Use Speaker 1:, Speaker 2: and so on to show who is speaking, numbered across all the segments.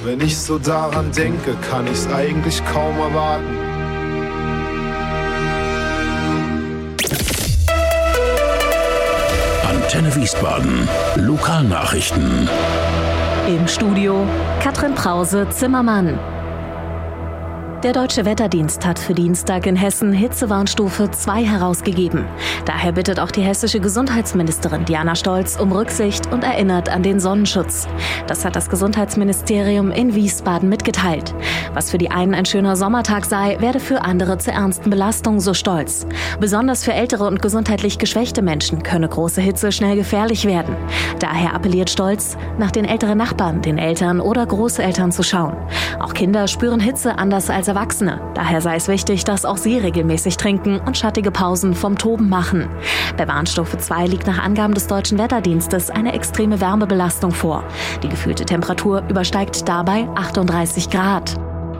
Speaker 1: Wenn ich so daran denke, kann ich's eigentlich kaum erwarten.
Speaker 2: Antenne Wiesbaden. Lokalnachrichten.
Speaker 3: Im Studio Katrin Prause-Zimmermann. Der Deutsche Wetterdienst hat für Dienstag in Hessen Hitzewarnstufe 2 herausgegeben. Daher bittet auch die hessische Gesundheitsministerin Diana Stolz um Rücksicht und erinnert an den Sonnenschutz. Das hat das Gesundheitsministerium in Wiesbaden mitgeteilt. Was für die einen ein schöner Sommertag sei, werde für andere zur ernsten Belastung, so Stolz. Besonders für ältere und gesundheitlich geschwächte Menschen könne große Hitze schnell gefährlich werden. Daher appelliert Stolz, nach den älteren Nachbarn, den Eltern oder Großeltern zu schauen. Auch Kinder spüren Hitze anders als Erwachsene. Daher sei es wichtig, dass auch sie regelmäßig trinken und schattige Pausen vom Toben machen. Bei Warnstufe 2 liegt nach Angaben des Deutschen Wetterdienstes eine extreme Wärmebelastung vor. Die gefühlte Temperatur übersteigt dabei 38 Grad.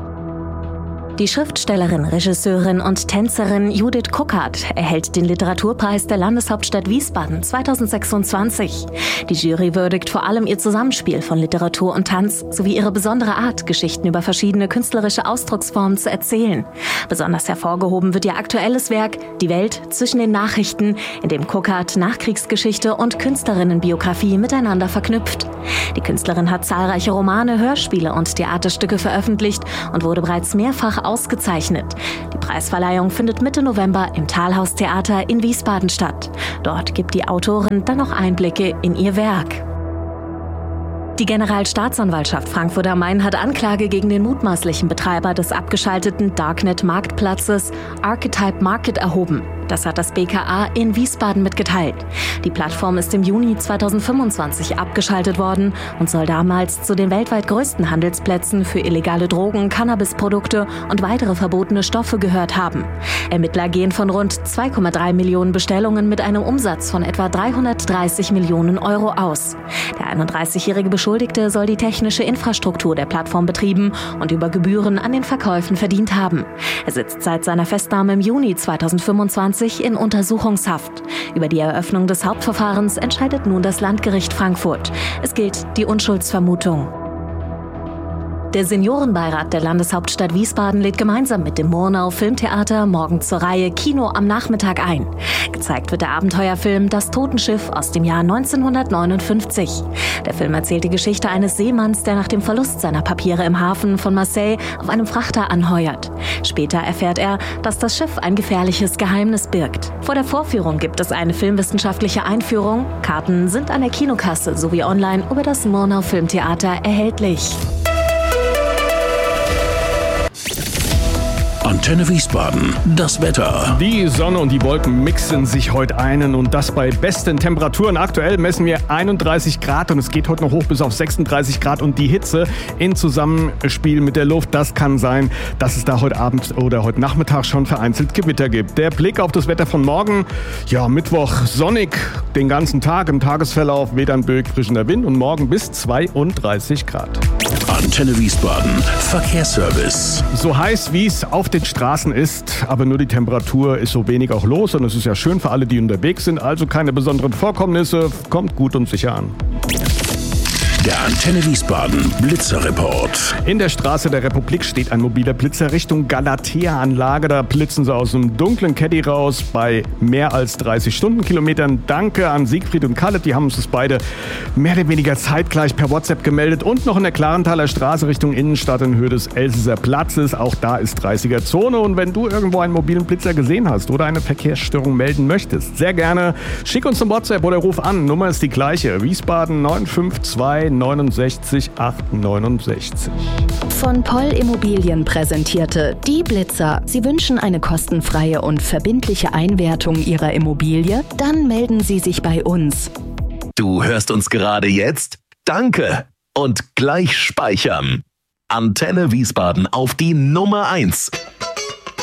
Speaker 3: Die Schriftstellerin, Regisseurin und Tänzerin Judith Kuckert erhält den Literaturpreis der Landeshauptstadt Wiesbaden 2026. Die Jury würdigt vor allem ihr Zusammenspiel von Literatur und Tanz sowie ihre besondere Art, Geschichten über verschiedene künstlerische Ausdrucksformen zu erzählen. Besonders hervorgehoben wird ihr aktuelles Werk Die Welt zwischen den Nachrichten, in dem Kuckert Nachkriegsgeschichte und Künstlerinnenbiografie miteinander verknüpft. Die Künstlerin hat zahlreiche Romane, Hörspiele und Theaterstücke veröffentlicht und wurde bereits mehrfach ausgezeichnet. Die Preisverleihung findet Mitte November im Talhaus-Theater in Wiesbaden statt. Dort gibt die Autorin dann noch Einblicke in ihr Werk. Die Generalstaatsanwaltschaft Frankfurt am Main hat Anklage gegen den mutmaßlichen Betreiber des abgeschalteten Darknet-Marktplatzes Archetype Market erhoben. Das hat das BKA in Wiesbaden mitgeteilt. Die Plattform ist im Juni 2025 abgeschaltet worden und soll damals zu den weltweit größten Handelsplätzen für illegale Drogen, Cannabisprodukte und weitere verbotene Stoffe gehört haben. Ermittler gehen von rund 2,3 Millionen Bestellungen mit einem Umsatz von etwa 330 Millionen Euro aus. Der 31-jährige Beschuldigte soll die technische Infrastruktur der Plattform betrieben und über Gebühren an den Verkäufen verdient haben. Er sitzt seit seiner Festnahme im Juni 2025 in Untersuchungshaft. Über die Eröffnung des Hauptverfahrens entscheidet nun das Landgericht Frankfurt. Es gilt die Unschuldsvermutung. Der Seniorenbeirat der Landeshauptstadt Wiesbaden lädt gemeinsam mit dem Murnau Filmtheater morgen zur Reihe Kino am Nachmittag ein. Gezeigt wird der Abenteuerfilm Das Totenschiff aus dem Jahr 1959. Der Film erzählt die Geschichte eines Seemanns, der nach dem Verlust seiner Papiere im Hafen von Marseille auf einem Frachter anheuert. Später erfährt er, dass das Schiff ein gefährliches Geheimnis birgt. Vor der Vorführung gibt es eine filmwissenschaftliche Einführung. Karten sind an der Kinokasse sowie online über das Murnau Filmtheater erhältlich.
Speaker 2: Antenne Wiesbaden. Das Wetter.
Speaker 4: Die Sonne und die Wolken mixen sich heute ein und das bei besten Temperaturen. Aktuell messen wir 31 Grad und es geht heute noch hoch bis auf 36 Grad und die Hitze in Zusammenspiel mit der Luft, das kann sein, dass es da heute Abend oder heute Nachmittag schon vereinzelt Gewitter gibt. Der Blick auf das Wetter von morgen, ja, Mittwoch sonnig den ganzen Tag, im Tagesverlauf weht ein böig-frischender Wind und morgen bis 32 Grad.
Speaker 2: Antenne Wiesbaden. Verkehrsservice.
Speaker 4: So heiß wie es auf den Straßen ist, aber nur die Temperatur ist so wenig auch los und es ist ja schön für alle, die unterwegs sind, also keine besonderen Vorkommnisse, kommt gut und sicher an.
Speaker 2: Der Antenne Wiesbaden Blitzerreport.
Speaker 4: In der Straße der Republik steht ein mobiler Blitzer Richtung Galatea-Anlage. Da blitzen sie aus einem dunklen Caddy raus bei mehr als 30 Stundenkilometern. Danke an Siegfried und Kalle, die haben uns das beide mehr oder weniger zeitgleich per WhatsApp gemeldet. Und noch in der Klarenthaler Straße Richtung Innenstadt in Höhe des Elsässer Platzes. Auch da ist 30er-Zone. Und wenn du irgendwo einen mobilen Blitzer gesehen hast oder eine Verkehrsstörung melden möchtest, sehr gerne schick uns zum WhatsApp oder ruf an. Nummer ist die gleiche. Wiesbaden 952 69 869.
Speaker 5: Von Poll Immobilien präsentierte Die Blitzer. Sie wünschen eine kostenfreie und verbindliche Einwertung Ihrer Immobilie? Dann melden Sie sich bei uns.
Speaker 6: Du hörst uns gerade jetzt? Danke! Und gleich speichern. Antenne Wiesbaden auf die Nummer 1.